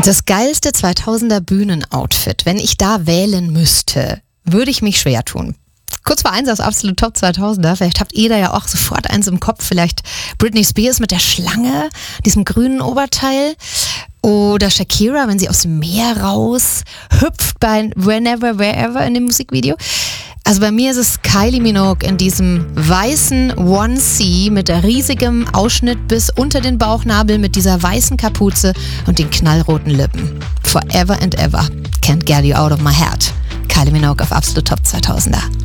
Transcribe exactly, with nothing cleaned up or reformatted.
Das geilste zweitausender Bühnenoutfit, wenn ich da wählen müsste, würde ich mich schwer tun. Kurz vor eins aus Absolut Top zweitausender, vielleicht habt ihr da ja auch sofort eins im Kopf, vielleicht Britney Spears mit der Schlange, diesem grünen Oberteil, oder Shakira, wenn sie aus dem Meer raus hüpft bei Whenever, Wherever in dem Musikvideo. Also bei mir ist es Kylie Minogue in diesem weißen Onesie mit riesigem Ausschnitt bis unter den Bauchnabel mit dieser weißen Kapuze und den knallroten Lippen. Forever and ever. Can't get you out of my head. Kylie Minogue auf Absolut Top zweitausender.